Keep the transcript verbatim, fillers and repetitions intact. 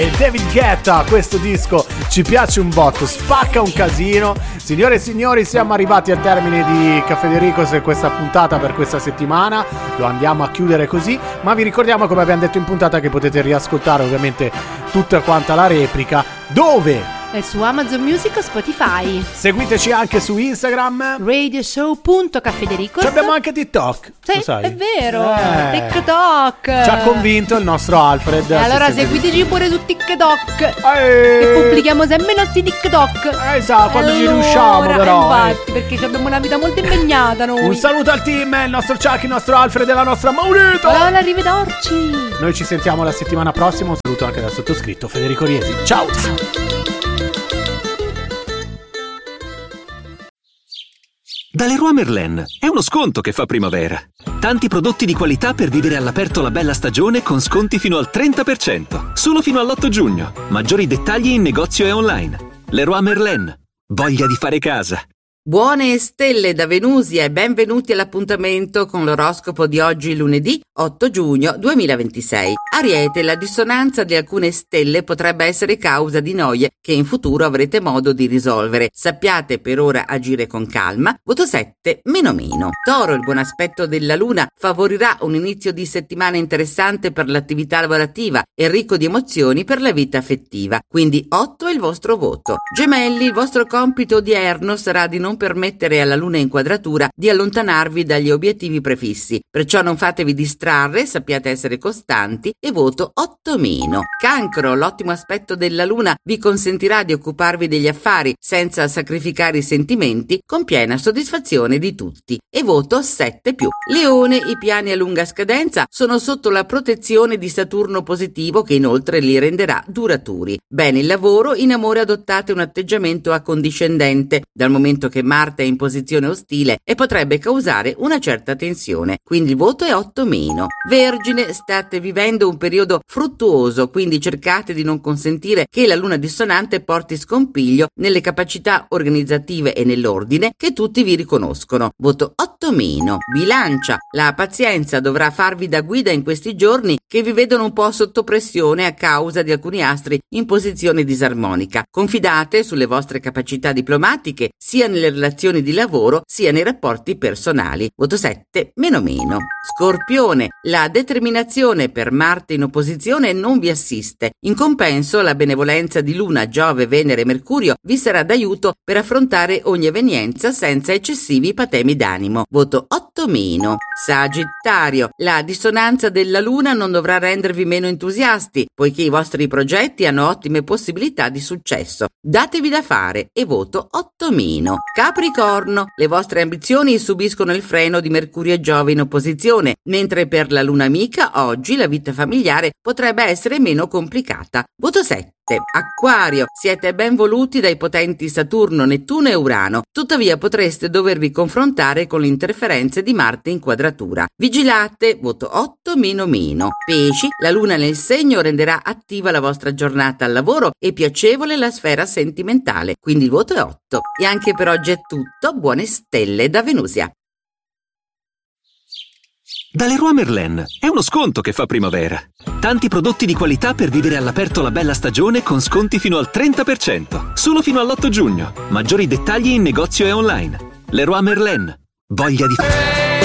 E David Guetta, questo disco ci piace un botto, spacca un casino. Signore e signori, siamo arrivati al termine di Caffè De Ricos e questa puntata per questa settimana. Lo andiamo a chiudere così, ma vi ricordiamo, come abbiamo detto in puntata, che potete riascoltare ovviamente tutta quanta la replica. Dove? E su Amazon Music o Spotify. Seguiteci anche su Instagram, radioshow punto caffè de ricos. Abbiamo anche TikTok. Sì, lo sai? è vero. Eh. TikTok. Ci ha convinto il nostro Alfred. E allora seguiteci pure su TikTok. Ehi. Che pubblichiamo sempre i nostri TikTok. Eh, sa, quando allora, ci riusciamo però. Infatti, eh. perché abbiamo una vita molto impegnata noi. Un saluto al team, il nostro Chuck, il nostro Alfred e la nostra Maurito. Allora, arrivederci. Noi ci sentiamo la settimana prossima. Un saluto anche dal sottoscritto Federico Riesi. Ciao. Da Leroy Merlin è uno sconto che fa primavera. Tanti prodotti di qualità per vivere all'aperto la bella stagione con sconti fino al trenta per cento. Solo fino all'otto giugno. Maggiori dettagli in negozio e online. Leroy Merlin. Voglia di fare casa. Buone stelle da Venusia e benvenuti all'appuntamento con l'oroscopo di oggi lunedì otto giugno duemilaventisei. Ariete, la dissonanza di alcune stelle potrebbe essere causa di noie che in futuro avrete modo di risolvere. Sappiate per ora agire con calma. Voto sette, meno meno. Toro, il buon aspetto della luna favorirà un inizio di settimana interessante per l'attività lavorativa e ricco di emozioni per la vita affettiva. Quindi otto è il vostro voto. Gemelli, il vostro compito odierno sarà di non permettere alla luna in quadratura di allontanarvi dagli obiettivi prefissi, perciò non fatevi distrarre, sappiate essere costanti e voto otto meno. Cancro, l'ottimo aspetto della luna vi consentirà di occuparvi degli affari senza sacrificare i sentimenti, con piena soddisfazione di tutti e voto sette più. Leone, i piani a lunga scadenza sono sotto la protezione di Saturno positivo che inoltre li renderà duraturi. Bene il lavoro, in amore adottate un atteggiamento accondiscendente, dal momento che Marte è in posizione ostile e potrebbe causare una certa tensione, quindi il voto è otto meno. Vergine, state vivendo un periodo fruttuoso, quindi cercate di non consentire che la luna dissonante porti scompiglio nelle capacità organizzative e nell'ordine che tutti vi riconoscono. Voto otto meno. Bilancia, la pazienza dovrà farvi da guida in questi giorni che vi vedono un po' sotto pressione a causa di alcuni astri in posizione disarmonica. Confidate sulle vostre capacità diplomatiche sia nelle relazioni di lavoro sia nei rapporti personali. Voto sette, meno meno. Scorpione, la determinazione per Marte in opposizione non vi assiste. In compenso, la benevolenza di Luna, Giove, Venere e Mercurio vi sarà d'aiuto per affrontare ogni evenienza senza eccessivi patemi d'animo. Voto otto meno. Sagittario, la dissonanza della Luna non dovrà rendervi meno entusiasti, poiché i vostri progetti hanno ottime possibilità di successo. Datevi da fare e voto otto meno. Capricorno, le vostre ambizioni subiscono il freno di Mercurio e Giove in opposizione, mentre per la luna amica oggi la vita familiare potrebbe essere meno complicata. Voto sette. Acquario, siete ben voluti dai potenti Saturno, Nettuno e Urano, tuttavia potreste dovervi confrontare con le interferenze di Marte in quadratura. Vigilate, voto otto meno meno. Pesci, la luna nel segno renderà attiva la vostra giornata al lavoro e piacevole la sfera sentimentale, quindi il voto è otto. E anche per oggi è tutto, buone stelle da Venusia. Da Leroy Merlin è uno sconto che fa primavera. Tanti prodotti di qualità per vivere all'aperto la bella stagione con sconti fino al trenta per cento. Solo fino all'otto giugno. Maggiori dettagli in negozio e online. Leroy Merlin. Voglia di...